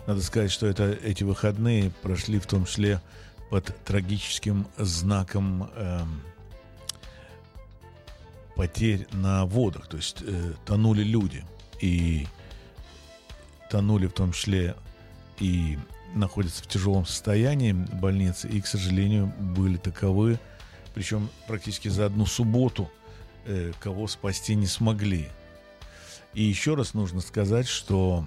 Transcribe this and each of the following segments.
Надо сказать, что эти выходные прошли в том числе под трагическим знаком потерь на водах. То есть тонули люди. И тонули в том числе и находятся в тяжелом состоянии больницы. И, к сожалению, были таковы, причем практически за одну субботу, кого спасти не смогли. И еще раз нужно сказать, что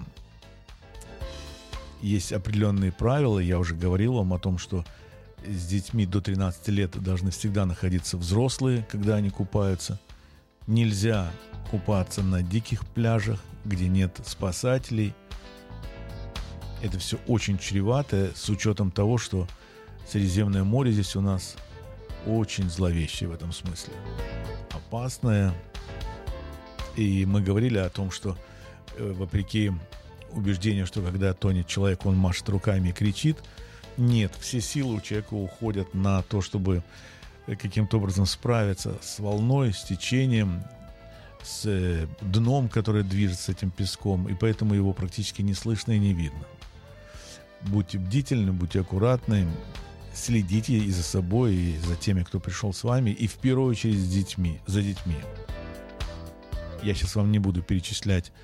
есть определенные правила. Я уже говорил вам о том, что с детьми до 13 лет должны всегда находиться взрослые, когда они купаются. Нельзя купаться на диких пляжах, где нет спасателей. Это все очень чревато, с учетом того, что Средиземное море здесь у нас очень зловещее в этом смысле. Опасное. И мы говорили о том, что вопреки убеждению, что когда тонет человек, он машет руками и кричит. Нет, все силы у человека уходят на то, чтобы каким-то образом справиться с волной, с течением, с дном, которое движется этим песком, и поэтому его практически не слышно и не видно. Будьте бдительны, будьте аккуратны, следите и за собой, и за теми, кто пришел с вами, и в первую очередь за детьми. Я сейчас вам не буду перечислять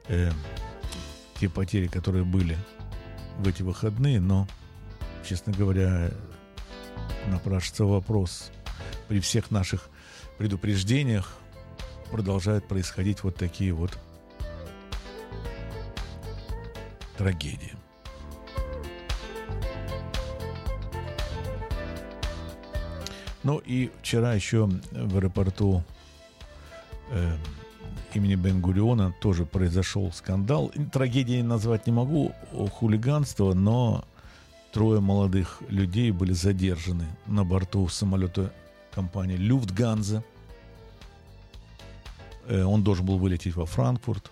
те потери, которые были в эти выходные, но, честно говоря, напрашивается вопрос. При всех наших предупреждениях продолжают происходить вот такие вот трагедии. Ну и вчера еще в аэропорту имени Бен-Гуриона тоже произошел скандал. Трагедией назвать не могу, хулиганство, но 3 молодых людей были задержаны на борту самолета компании Люфтганза. Он должен был вылететь во Франкфурт.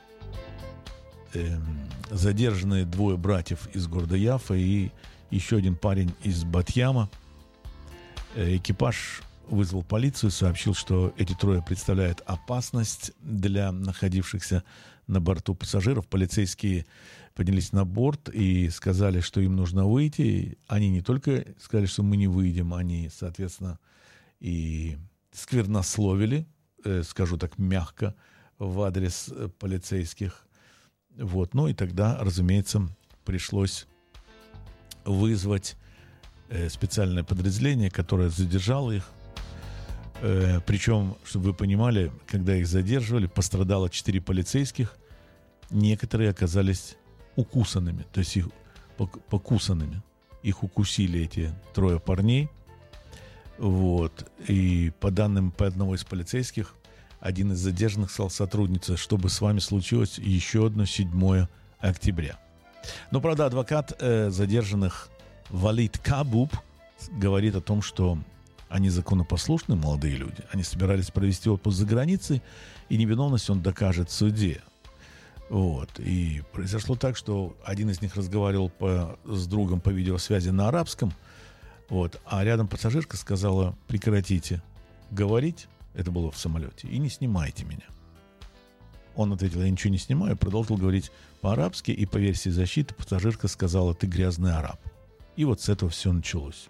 Задержаны 2 братьев из города Яффа и еще один парень из Батьяма. Экипаж вызвал полицию, сообщил, что эти 3 представляют опасность для находившихся на борту пассажиров. Полицейские поднялись на борт и сказали, что им нужно выйти. Они не только сказали, что мы не выйдем, они, соответственно, и сквернословили, скажу так мягко, в адрес полицейских. Вот. Ну и тогда, разумеется, пришлось вызвать специальное подразделение, которое задержало их. Причем, чтобы вы понимали, когда их задерживали, пострадало 4 полицейских. Некоторые оказались укусанными, то есть их покусанными. Их укусили эти 3 парней. Вот. И по данным одного из полицейских, один из задержанных сказал сотруднице, чтобы с вами случилось еще одно 7 октября. Но, правда, адвокат задержанных Валид Кабуб говорит о том, что они законопослушные молодые люди. Они собирались провести отпуск за границей, и невиновность он докажет в суде. Вот. И произошло так, что один из них разговаривал с другом по видеосвязи на арабском, вот, а рядом пассажирка сказала: прекратите говорить, это было в самолете, и не снимайте меня. Он ответил: я ничего не снимаю, продолжил говорить по-арабски, и по версии защиты пассажирка сказала: ты грязный араб. И вот с этого все началось.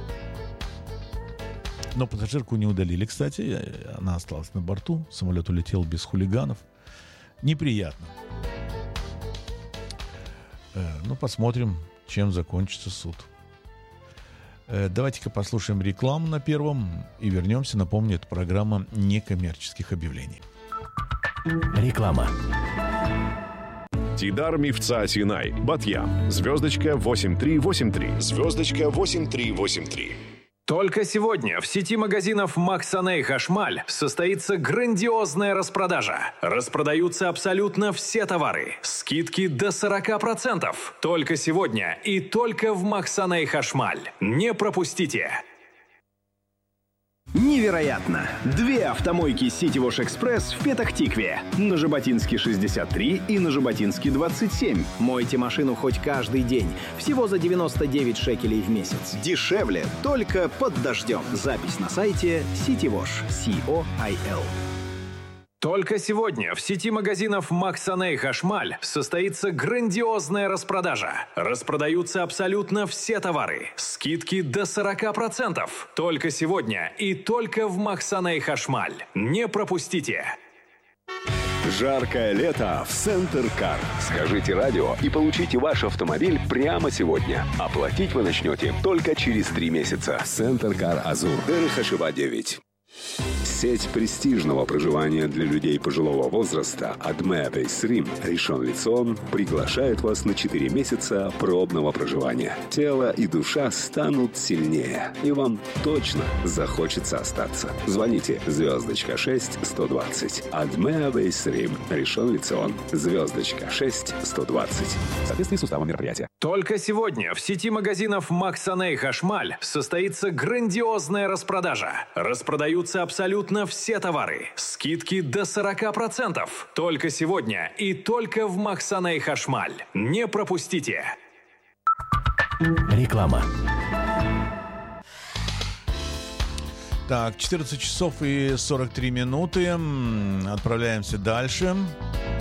Но пассажирку не удалили, кстати, она осталась на борту, самолет улетел без хулиганов. Неприятно. Ну, посмотрим, чем закончится суд. Давайте-ка послушаем рекламу на первом и вернемся. Напомню, это программа некоммерческих объявлений. Реклама. Тидар Мифца Синай, Батьям, звездочка 8383, звездочка 8383. Только сегодня в сети магазинов Максаней Хашмаль состоится грандиозная распродажа. Распродаются абсолютно все товары. Скидки до 40%. Только сегодня и только в Максаней Хашмаль. Не пропустите! Невероятно! 2 автомойки City Wash Express в Петах-Тикве. На Жаботинске 63 и на Жаботинске 27. Мойте машину хоть каждый день. Всего за 99 шекелей в месяц. Дешевле только под дождем. Запись на сайте City Wash. C-O-I-L. Только сегодня в сети магазинов Максаней Хашмаль состоится грандиозная распродажа. Распродаются абсолютно все товары. Скидки до 40%. Только сегодня и только в Максаней Хашмаль. Не пропустите! Жаркое лето в Центр Кар. Скажите радио и получите ваш автомобиль прямо сегодня. Оплатить вы начнете только через 3 месяца. Центр Кар Азур. Дерехашева 9. Сеть престижного проживания для людей пожилого возраста Адме Бейсрим Ришон Лецион приглашает вас на 4 месяца пробного проживания. Тело и душа станут сильнее, и вам точно захочется остаться. Звоните звездочка 6 120. Адме Бейсрим Ришон Лецион. Звездочка 6 120. В соответствии с уставом мероприятия. Только сегодня в сети магазинов Максаней Хашмаль состоится грандиозная распродажа. Распродаются абсолютно все товары. Скидки до 40%. Только сегодня и только в Максаней Хашмаль. Не пропустите! Реклама. Так, 14 часов и 43 минуты. Отправляемся дальше.